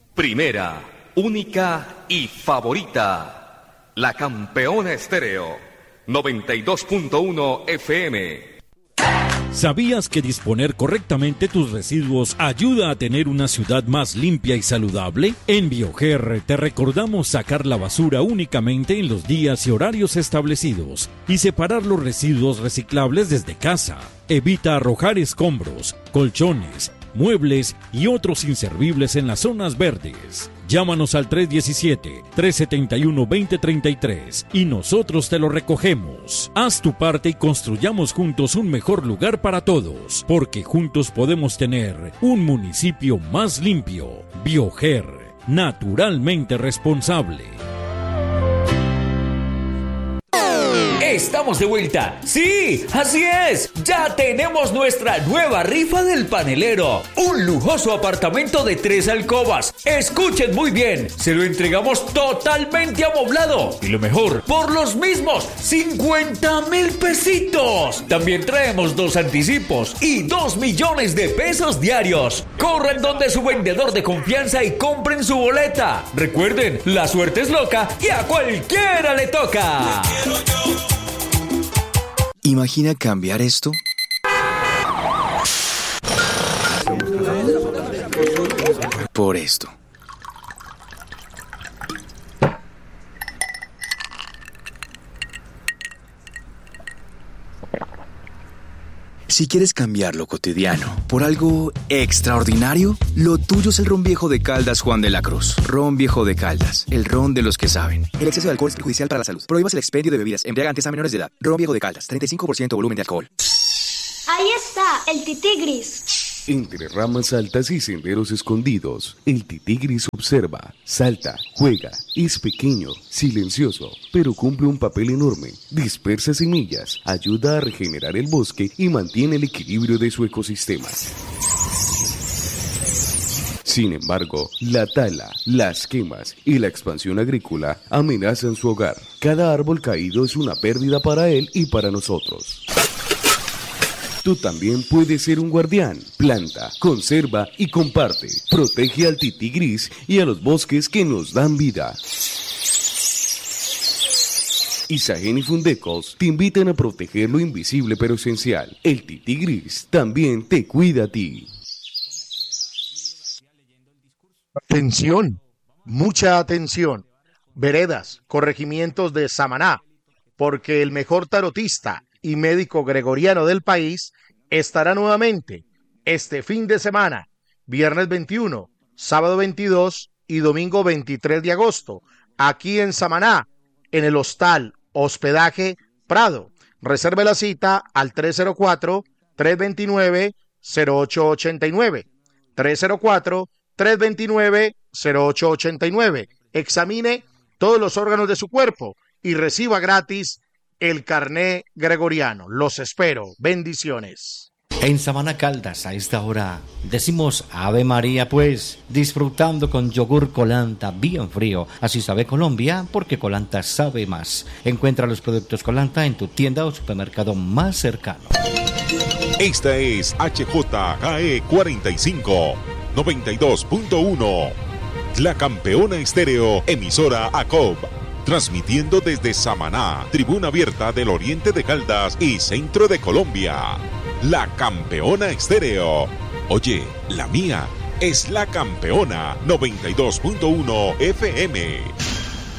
Primera, única y favorita. La Campeona Estéreo. 92.1 FM. ¿Sabías que disponer correctamente tus residuos ayuda a tener una ciudad más limpia y saludable? En Bioger te recordamos sacar la basura únicamente en los días y horarios establecidos y separar los residuos reciclables desde casa. Evita arrojar escombros, colchones, muebles y otros inservibles en las zonas verdes. Llámanos al 317-371-2033 y nosotros te lo recogemos. Haz tu parte y construyamos juntos un mejor lugar para todos, porque juntos podemos tener un municipio más limpio. Bioger, naturalmente responsable. Estamos de vuelta. Sí, así es. Ya tenemos nuestra nueva rifa del panelero. Un lujoso apartamento de 3 alcobas. Escuchen muy bien. Se lo entregamos totalmente amoblado. Y lo mejor, por los mismos 50,000 pesitos. También traemos 2 anticipos y 2 millones de pesos diarios. Corran donde su vendedor de confianza y compren su boleta. Recuerden, la suerte es loca y a cualquiera le toca. Imagina cambiar esto por esto. Si quieres cambiar lo cotidiano por algo extraordinario, lo tuyo es el ron viejo de Caldas Juan de la Cruz. Ron viejo de Caldas, el ron de los que saben. El exceso de alcohol es perjudicial para la salud. Prohíbas el expendio de bebidas embriagantes a menores de edad. Ron viejo de Caldas, 35% volumen de alcohol. Ahí está, el titigris. Entre ramas altas y senderos escondidos, el titigris observa, salta, juega, es pequeño, silencioso, pero cumple un papel enorme, dispersa semillas, ayuda a regenerar el bosque y mantiene el equilibrio de su ecosistema. Sin embargo, la tala, las quemas y la expansión agrícola amenazan su hogar. Cada árbol caído es una pérdida para él y para nosotros. Tú también puedes ser un guardián. Planta, conserva y comparte. Protege al titigris y a los bosques que nos dan vida. Isagen y Fundecos te invitan a proteger lo invisible pero esencial. El titigris también te cuida a ti. Atención, mucha atención. Veredas, corregimientos de Samaná, porque el mejor tarotista y médico gregoriano del país estará nuevamente este fin de semana, viernes 21, sábado 22 y domingo 23 de agosto, aquí en Samaná, en el Hostal Hospedaje Prado. Reserve la cita al 304-329-0889, 304-329-0889. Examine todos los órganos de su cuerpo y reciba gratis el carné gregoriano. Los espero. Bendiciones. En Sabana Caldas, a esta hora, decimos Ave María, pues, disfrutando con yogur Colanta bien frío. Así sabe Colombia, porque Colanta sabe más. Encuentra los productos Colanta en tu tienda o supermercado más cercano. Esta es HJKE 45, 92.1. La Campeona Estéreo, emisora ACOB. Transmitiendo desde Samaná, tribuna abierta del oriente de Caldas y centro de Colombia. La Campeona Estéreo. Oye, la mía es La Campeona 92.1 FM.